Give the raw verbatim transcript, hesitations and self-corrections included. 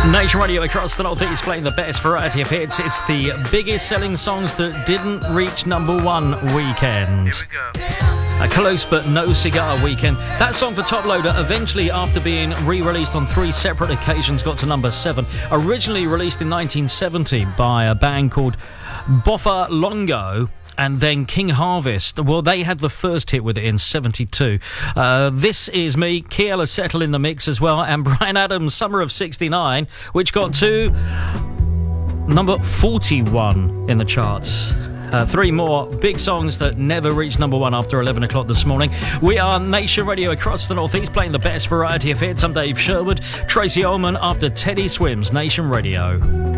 Nation Radio across the Northeast playing the best variety of hits. It's the biggest selling songs that didn't reach number one weekend. Here we go. A close but no cigar weekend. That song for Top Loader eventually, after being re-released on three separate occasions, got to number seven. Originally released in nineteen seventy by a band called Boffa Longo, and then King Harvest. Well, they had the first hit with it in seventy-two. Uh, this is me, Kiela Settle in the mix as well, and Bryan Adams' Summer of sixty-nine, which got to number forty-one in the charts. Uh, three more big songs that never reached number one after eleven o'clock this morning. We are Nation Radio across the Northeast playing the best variety of hits. I'm Dave Sherwood. Tracy Ullman after Teddy Swims. Nation Radio.